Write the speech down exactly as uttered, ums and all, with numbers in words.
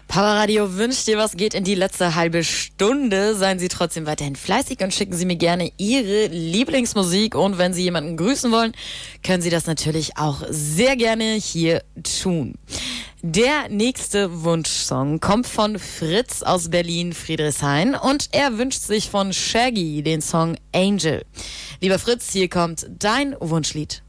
Power Radio wünscht dir was, geht in die letzte halbe Stunde. Seien Sie trotzdem weiterhin fleißig und schicken Sie mir gerne Ihre Lieblingsmusik. Und wenn Sie jemanden grüßen wollen, können Sie das natürlich auch sehr gerne hier tun. Der nächste Wunschsong kommt von Fritz aus Berlin, Friedrichshain. Und er wünscht sich von Shaggy den Song Angel. Lieber Fritz, hier kommt dein Wunschlied.